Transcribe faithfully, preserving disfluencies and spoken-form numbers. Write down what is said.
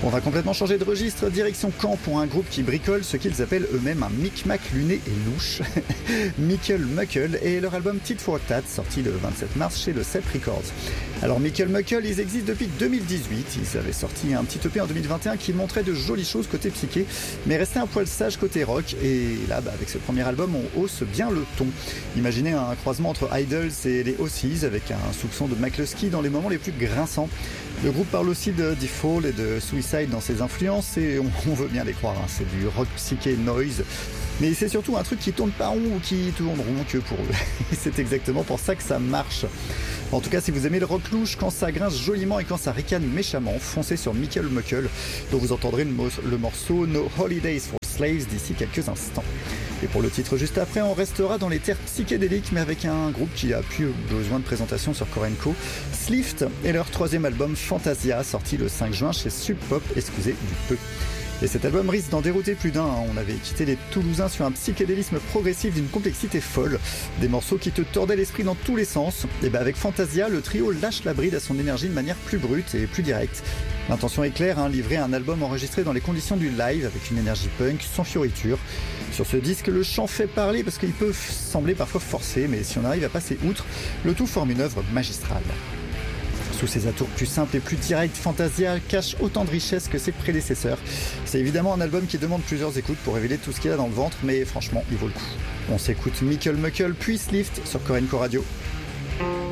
On va complètement changer de registre, direction Caen pour un groupe qui bricole ce qu'ils appellent eux-mêmes un micmac luné et louche. Michael Muckle et leur album Tit for Tat, sorti le vingt-sept mars chez le Sept Records. Alors Michael Muckle, ils existent depuis deux mille dix-huit, ils avaient sorti un petit E P en deux mille vingt et un qui montrait de jolies choses côté psyché, mais restait un poil sage côté rock, et là, bah, avec ce premier album, on hausse bien le ton. Imaginez un croisement entre Idols et les Aussies, avec un soupçon de McCluskey dans les moments les plus grinçants. Le groupe parle aussi de The Fall et de Suicide dans ses influences, et on, on veut bien les croire, hein, c'est du rock psyché noise. Mais c'est surtout un truc qui tourne pas rond ou qui tourne rond que pour eux. Et c'est exactement pour ça que ça marche. En tout cas, si vous aimez le rock louche, quand ça grince joliment et quand ça ricane méchamment, foncez sur Michael Muckle, dont vous entendrez le, mo- le morceau No Holidays for Slaves d'ici quelques instants. Et pour le titre juste après, on restera dans les terres psychédéliques, mais avec un groupe qui a plus besoin de présentation sur Korenko, Slift, et leur troisième album Fantasia, sorti le cinq juin chez Sub Pop, excusez du peu. Et cet album risque d'en dérouter plus d'un, hein. On avait quitté les Toulousains sur un psychédélisme progressif d'une complexité folle, des morceaux qui te tordaient l'esprit dans tous les sens. Et ben avec Fantasia, le trio lâche la bride à son énergie de manière plus brute et plus directe. L'intention est claire, hein, livrer un album enregistré dans les conditions du live, avec une énergie punk sans fioriture. Sur ce disque, le chant fait parler parce qu'il peut sembler parfois forcé, mais si on arrive à passer outre, le tout forme une œuvre magistrale. Sous ses atours plus simples et plus directs, Fantasia cache autant de richesse que ses prédécesseurs. C'est évidemment un album qui demande plusieurs écoutes pour révéler tout ce qu'il y a dans le ventre, mais franchement, il vaut le coup. On s'écoute Michael Muckle puis Slift sur Korenko Radio.